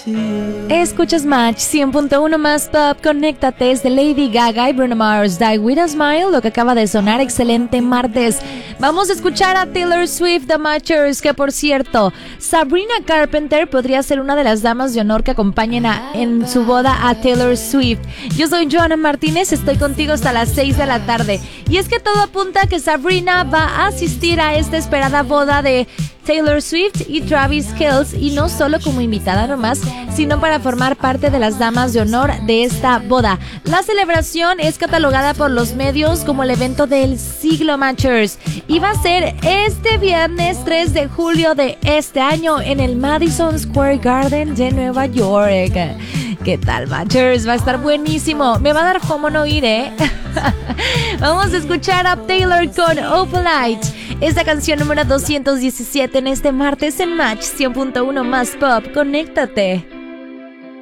Escuchas Match 100.1 más pop, conéctate, es de Lady Gaga y Bruno Mars, Die With A Smile, lo que acaba de sonar, excelente martes. Vamos a escuchar a Taylor Swift, The Matchers, que por cierto, Sabrina Carpenter podría ser una de las damas de honor que acompañen en su boda a Taylor Swift. Yo soy Joana Martínez, estoy contigo hasta las 6 de la tarde. Y es que todo apunta a que Sabrina va a asistir a esta esperada boda de Taylor Swift y Travis Kelce, y no solo como invitada nomás, sino para formar parte de las damas de honor de esta boda. La celebración es catalogada por los medios como el evento del siglo, Matchers, y va a ser este viernes 3 de julio de este año en el Madison Square Garden de Nueva York. ¿Qué tal, Matchers? Va a estar buenísimo. Me va a dar FOMO no ir, ¿eh? Vamos a escuchar a Taylor con Opalite. Esta canción número 217 en este martes en Match 100.1 más pop. Conéctate.